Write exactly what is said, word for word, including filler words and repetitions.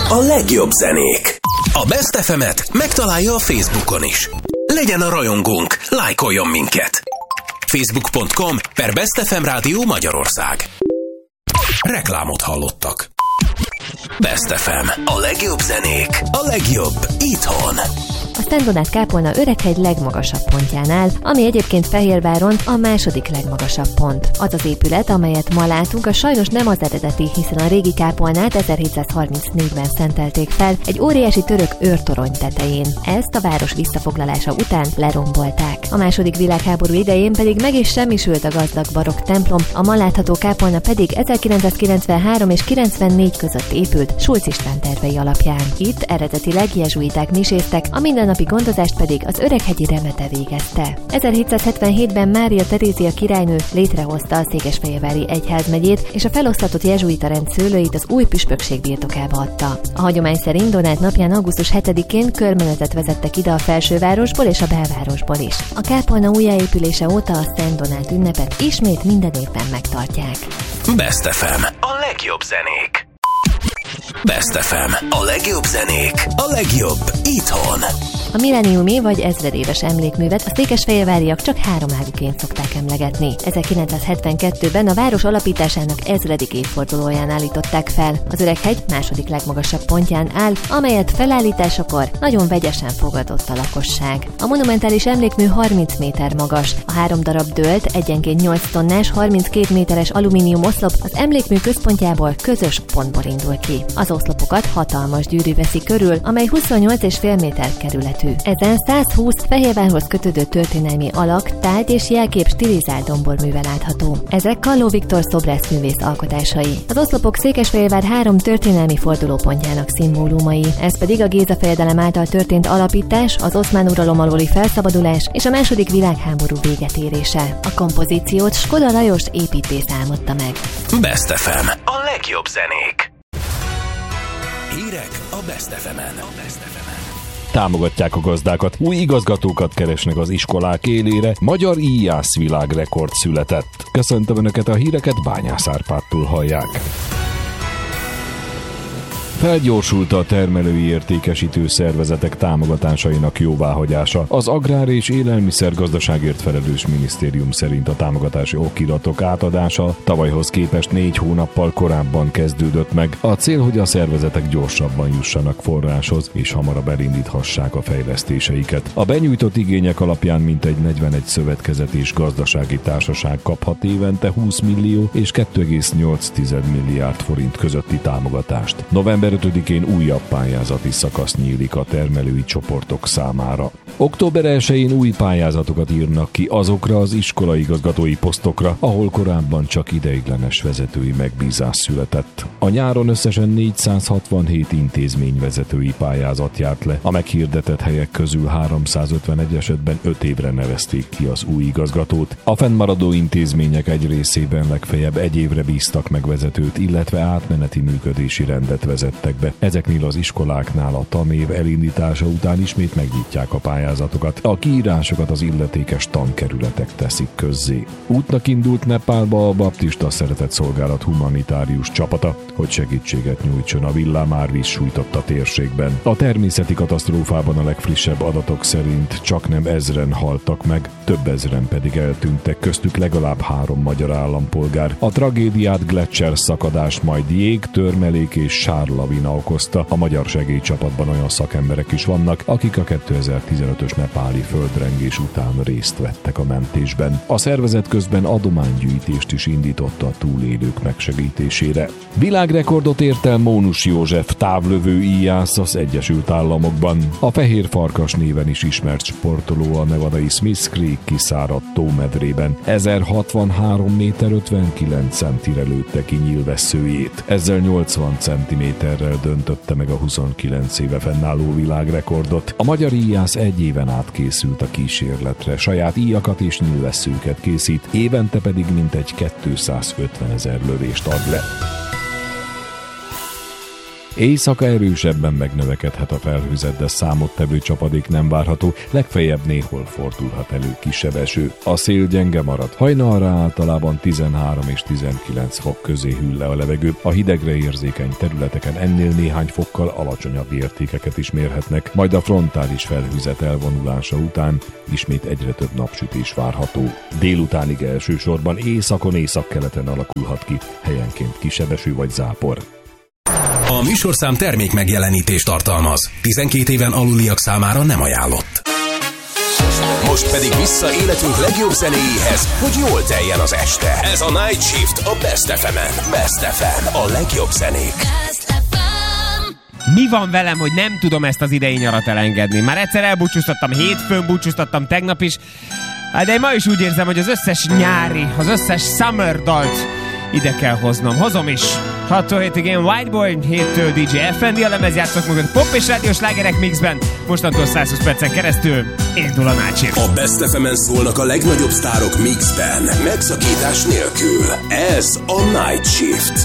A legjobb zenék. A Best ef emet megtalálja a Facebookon is. Legyen a rajongónk, lájkoljon minket. facebook pont com per Best ef em Rádió Magyarország. Reklámot hallottak. Best ef em. A legjobb zenék. A legjobb itthon. A Szent Donát kápolna Öreghegy legmagasabb pontján áll, ami egyébként Fehérváron a második legmagasabb pont. Az az épület, amelyet ma látunk, a sajnos nem az eredeti, hiszen a régi kápolnát ezerhétszázharmincnégyben szentelték fel egy óriási török őrtorony tetején. Ezt a város visszafoglalása után lerombolták. A második világháború idején pedig meg is semmisült a gazdag barokk templom, a ma látható kápolna pedig ezerkilencszázkilencvenhárom és kilencvennégy között épült Sulc István tervei alapján. Itt eredetileg jezsuiták miséztek, a minden napi gondozást pedig az öreghegyi remete végezte. ezerhétszázhetvenhétben Mária Terézia királynő létrehozta a Székesfehérvári egyházmegyét, és a felosztatott jezsuita rend szőlőit az új püspökség birtokába adta. A hagyomány szerint Donát napján augusztus hetedikén körmenetet vezettek ide a felsővárosból és a belvárosból is. A kápolna újjáépülése óta a Szent Donát ünnepet ismét minden évben megtartják. Best ef em. A legjobb zenék. Best ef em. A legjobb zenék. A legjobb itthon. A milleniumi vagy ezredéves emlékművet a székesfehérváriak csak háromágúként szokták emlegetni. ezerkilencszázhetvenkettőben a város alapításának ezredik évfordulóján állították fel. Az Öreghegy második legmagasabb pontján áll, amelyet felállításakor nagyon vegyesen fogadott a lakosság. A monumentális emlékmű harminc méter magas. A három darab dőlt, egyenként nyolc tonnás, harminckét méteres alumínium oszlop az emlékmű központjából közös pontból indul ki. Az oszlopokat hatalmas gyűrű veszi körül, amely huszonnyolc egész öt méter kerületű. Ezen százhúsz Fehérvárhoz kötődő történelmi alak, tárgy és jelkép stilizált domborműve látható. Ezek Kalló Viktor szobrászművész alkotásai. Az oszlopok Székesfehérvár három történelmi fordulópontjának szimbólumai. Ez pedig a Géza fejedelem által történt alapítás, az oszmán uralom alóli felszabadulás és a második világháború véget érése. A kompozíciót Skoda Lajos építész álmodta meg. Best ef em. A legjobb zenék. Hírek a Best ef emen. A Best ef emen. Támogatják a gazdákat, új igazgatókat keresnek az iskolák élére, magyar íjász világrekord született. Köszöntöm Önöket, a híreket Bányász Árpádtól hallják. Felgyorsult a termelői értékesítő szervezetek támogatásainak jóváhagyása. Az Agrár- és Élelmiszergazdaságért felelős minisztérium szerint a támogatási okiratok átadása tavalyhoz képest négy hónappal korábban kezdődött meg. A cél, hogy a szervezetek gyorsabban jussanak forráshoz, és hamarabb elindíthassák a fejlesztéseiket. A benyújtott igények alapján mintegy negyvenegy szövetkezet és gazdasági társaság kaphat évente húsz millió és két egész nyolc milliárd forint közötti támogatást. November ötödikén újabb pályázati szakasz nyílik a termelői csoportok számára. október elsején új pályázatokat írnak ki azokra az iskolaigazgatói posztokra, ahol korábban csak ideiglenes vezetői megbízás született. A nyáron összesen négyszázhatvanhét intézményvezetői pályázat járt le. A meghirdetett helyek közül háromszázötvenegy esetben öt évre nevezték ki az új igazgatót. A fennmaradó intézmények egy részében legfeljebb egy évre bíztak meg vezetőt, illetve átmeneti működési rendet vezettek be. Ezeknél az iskoláknál a tanév elindítása után ismét megnyitják a pályázatokat. A kiírásokat az illetékes tankerületek teszik közzé. Útnak indult Nepálba a Baptista Szeretetszolgálat humanitárius csapata, hogy segítséget nyújtson a villámárvíz sújtotta térségben. A természeti katasztrófában a legfrissebb adatok szerint csaknem ezren haltak meg, több ezren pedig eltűntek, köztük legalább három magyar állampolgár. A tragédiát gletszer szakadás, majd jég, törmelék és sárlavina okozta. A magyar segélycsapatban olyan szakemberek is vannak, akik a kétezer-tizenötös nepáli földrengés után részt vettek a mentésben. A szervezet közben adománygyűjtést is indította a túlélők megsegítésére. Világrekordot ért el Mónus József, távlövő íjász az Egyesült Államokban. A Fehér Farkas néven is ismert sportoló a nevadai Smith Creek kiszáradt tómedrében ezerhatvanhárom méter ötvenkilenc centire lőtte ki nyílvesszőjét. Ezzel nyolcvan centiméterrel döntötte meg a huszonkilenc éve fennálló világrekordot. A magyar íjász egy éven át készült a kísérletre, saját íjakat és nyílvesszőket készít, évente pedig mintegy kétszázötven ezer lövést ad le. Éjszaka erősebben megnövekedhet a felhőzet, de számottevő csapadék nem várható, legfeljebb néhol fordulhat elő kisebb eső. A szél gyenge marad. Hajnalra általában tizenhárom és tizenkilenc fok közé hűl le a levegő. A hidegre érzékeny területeken ennél néhány fokkal alacsonyabb értékeket is mérhetnek, majd a frontális felhőzet elvonulása után ismét egyre több napsütés várható. Délutánig elsősorban északon északkeleten alakulhat ki, helyenként kisebb eső vagy zápor. A műsorszám termék megjelenítést tartalmaz. tizenkét éven aluliak számára nem ajánlott. Most pedig vissza életünk legjobb zenéjéhez, hogy jól teljen az este. Ez a Night Shift a Best ef emen. Best ef em, a legjobb zenék. Mi van velem, hogy nem tudom ezt az idei nyarat elengedni? Már egyszer elbúcsúztattam, hétfőn búcsúztattam, tegnap is. De én ma is úgy érzem, hogy az összes nyári, az összes summer dalt ide kell hoznom. Hozom is. hattól hétig én Whiteboy, héttől dé dzsé ef en dé, a lemezjátszók mögött pop és rádiós slágerek mixben. Mostantól száz húsz percen keresztül indul a Night Shift. A Best ef emen szólnak a legnagyobb sztárok mixben, megszakítás nélkül. Ez a Night Shift.